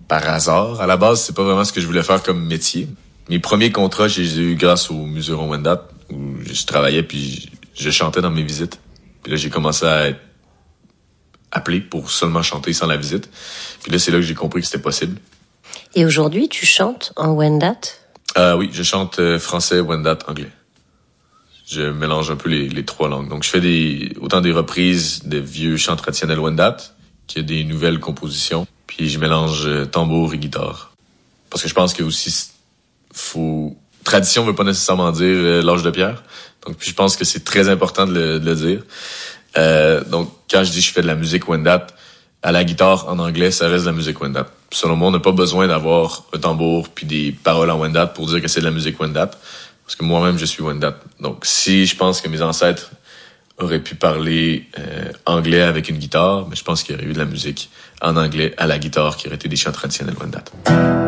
par hasard. À la base, c'est pas vraiment ce que je voulais faire comme métier. Mes premiers contrats, je les ai eu grâce au Museum Wendat, où je travaillais puis je chantais dans mes visites. Puis là, j'ai commencé à être appelé pour seulement chanter sans la visite. Puis là, c'est là que j'ai compris que c'était possible. Et aujourd'hui, tu chantes en Wendat? Oui, je chante français, Wendat, anglais. Je mélange un peu les trois langues. Donc, je fais autant des reprises de vieux chants traditionnels Wendat qu'il y a des nouvelles compositions. Puis, je mélange tambour et guitare. Parce que je pense que aussi, tradition veut pas nécessairement dire l'âge de pierre. Donc, puis je pense que c'est très important de le dire. Donc, quand je dis que je fais de la musique Wendat, à la guitare, en anglais, ça reste de la musique Wendat. Selon moi, on n'a pas besoin d'avoir un tambour puis des paroles en Wendat pour dire que c'est de la musique Wendat. Parce que moi-même, je suis Wendat. Donc, si je pense que mes ancêtres auraient pu parler anglais avec une guitare, mais je pense qu'il y aurait eu de la musique en anglais à la guitare qui aurait été des chants traditionnels Wendat.